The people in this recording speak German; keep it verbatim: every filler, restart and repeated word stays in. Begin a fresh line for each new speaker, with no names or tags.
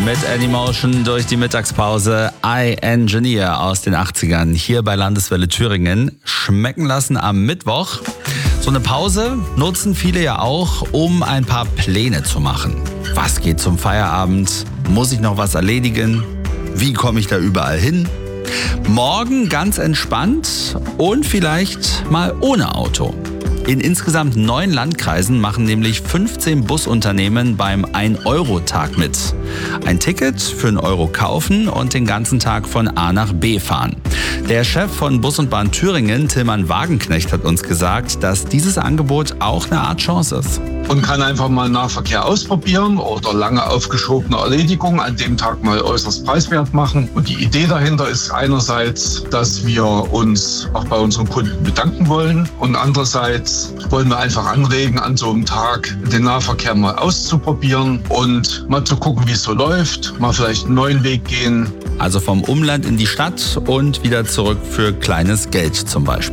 Mit Anymotion durch die Mittagspause. I Engineer aus den achtzigern hier bei Landeswelle Thüringen. Schmecken lassen am Mittwoch. So eine Pause nutzen viele ja auch, um ein paar Pläne zu machen. Was geht zum Feierabend? Muss ich noch was erledigen? Wie komme ich da überall hin? Morgen ganz entspannt und vielleicht mal ohne Auto. In insgesamt neun Landkreisen machen nämlich fünfzehn Busunternehmen beim ein Euro Tag mit. Ein Ticket für einen Euro kaufen und den ganzen Tag von A nach B fahren. Der Chef von Bus und Bahn Thüringen, Tilman Wagenknecht, hat uns gesagt, dass dieses Angebot auch eine Art Chance ist.
Man kann einfach mal Nahverkehr ausprobieren oder lange aufgeschobene Erledigungen an dem Tag mal äußerst preiswert machen. Und die Idee dahinter ist einerseits, dass wir uns auch bei unseren Kunden bedanken wollen und andererseits wollen wir einfach anregen, an so einem Tag den Nahverkehr mal auszuprobieren und mal zu gucken, wie es so läuft, mal vielleicht einen neuen Weg gehen.
Also vom Umland in die Stadt und wieder zurück für kleines Geld zum Beispiel.